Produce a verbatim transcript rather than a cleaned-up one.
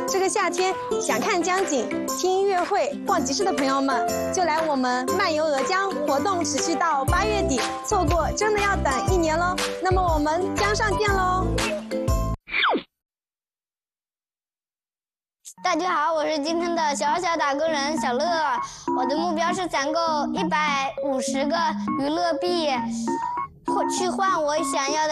这个夏天想看江景、听音乐会、逛集市的朋友们，就来我们漫游鹅江，活动持续到八月底，错过真的要等一年喽。那么我们江上见喽！ 大家好，我是今天的小小打工人小乐，我的目标是攒够一百五十个娱乐币，去换我想要的。